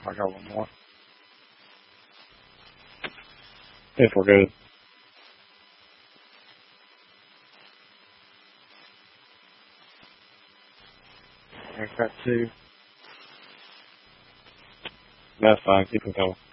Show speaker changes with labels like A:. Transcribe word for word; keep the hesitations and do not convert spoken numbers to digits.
A: I got one more. If we're good. I got two. That's fine. Keep it going.